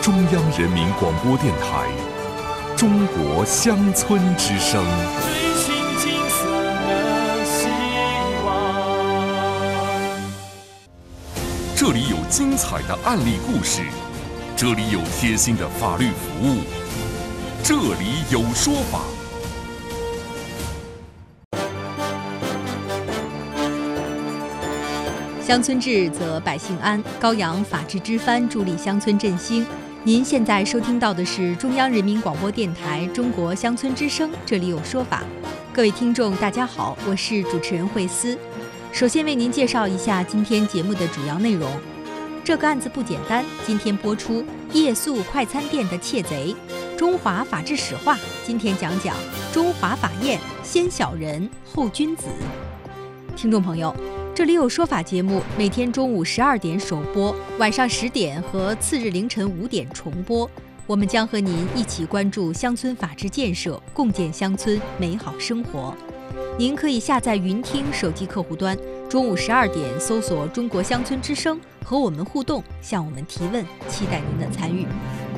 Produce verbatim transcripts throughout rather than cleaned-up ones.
中央人民广播电台中国乡村之声。 追寻金色的希望。 这里有精彩的案例故事，这里有贴心的法律服务，这里有说法。 乡村治则百姓安，高扬法治之帆，助力乡村振兴。您现在收听到的是中央人民广播电台中国乡村之声，这里有说法。各位听众大家好，我是主持人慧思。首先为您介绍一下今天节目的主要内容。这个案子不简单，今天播出夜宿快餐店的窃贼，中华法治史话，今天讲讲中华法验，先小人后君子。听众朋友，这里有说法节目每天中午十二点首播，晚上十点和次日凌晨五点重播。我们将和您一起关注乡村法治建设，共建乡村美好生活。您可以下载云听手机客户端，中午十二点搜索中国乡村之声，和我们互动，向我们提问，期待您的参与。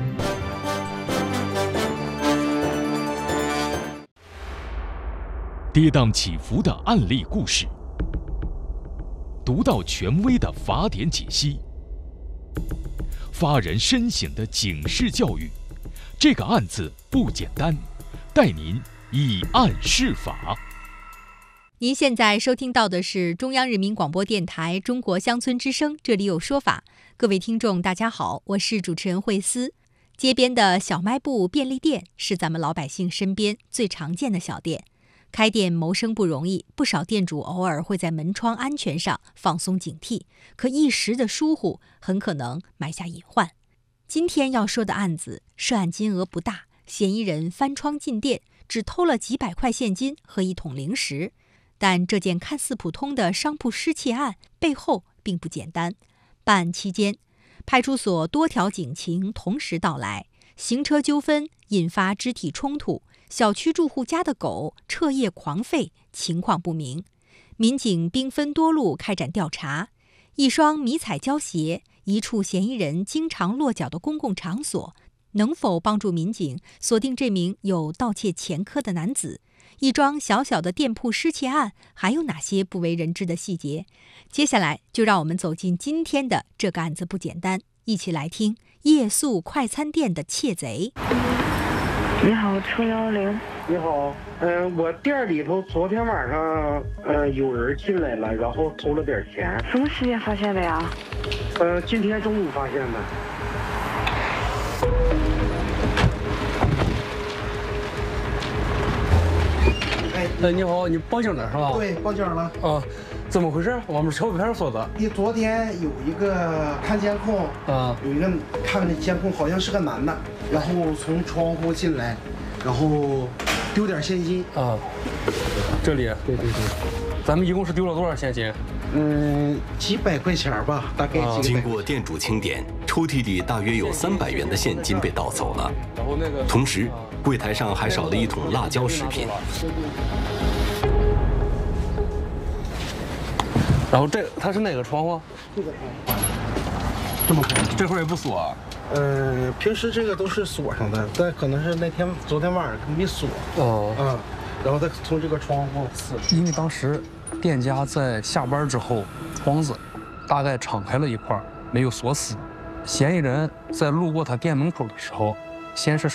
跌宕起伏的案例故事，独到权威的法典解析，发人深省的警示教育。这个案子不简单，带您以案释法。 您现在收听到的是中央人民广播电台中国乡村之声，这里有说法。各位听众大家好，我是主持人慧思。街边的小卖部、便利店是咱们老百姓身边最常见的小店。开店谋生不容易，不少店主偶尔会在门窗安全上放松警惕，可一时的疏忽很可能埋下隐患。今天要说的案子，涉案金额不大，嫌疑人翻窗进店，只偷了几百块现金和一桶零食。但这件看似普通的商铺失窃案背后并不简单。办案期间，派出所多条警情同时到来，行车纠纷引发肢体冲突，小区住户家的狗彻夜狂吠，情况不明。民警兵分多路开展调查，一双迷彩胶鞋，一处嫌疑人经常落脚的公共场所，能否帮助民警锁定这名有盗窃前科的男子？一桩小小的店铺失窃案还有哪些不为人知的细节？接下来就让我们走进今天的这个案子不简单，一起来听夜宿快餐店的窃贼。 你好，车幺零。 你好，嗯、呃，我店里头昨天晚上，呃，有人进来了，然后偷了点钱。 什么时间发现的呀？ 呃，今天中午发现的。 哎，你好，你报警了是吧？ 对，报警了。 啊，怎么回事？我们是桥北派出所的。 你昨天有一个看监控， 啊， 有一个看那监控，好像是个男的，然后从窗户进来，然后丢点现金。 啊，这里。对对对。咱们一共是丢了多少现金？ 嗯，几百块钱吧，大概几百块钱。 经过店主清点，抽屉里大约有三百元的现金被盗走了。然后那个，同时，柜台上还少了一桶辣椒食品。 然后这它是哪个窗户？ 这个窗户。这么开？ 这会儿也不锁啊？ 嗯，平时这个都是锁上的，但可能是那天昨天晚上没锁。 哦。 啊，然后再从这个窗户刺。 因为当时店家在下班之后，窗子大概敞开了一块，没有锁死。嫌疑人在路过他店门口的时候，先是